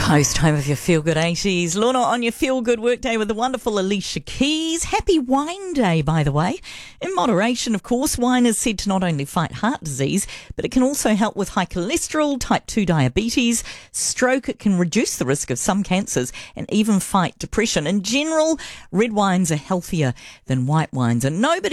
Host home of your Feel Good 80s. Lorna on your Feel Good workday with the wonderful Alicia Keys. Happy Wine Day, by the way. In moderation, of course, wine is said to not only fight heart disease, but it can also help with high cholesterol, type 2 diabetes, stroke. It can reduce the risk of some cancers and even fight depression. In general, red wines are healthier than white wines, and nobody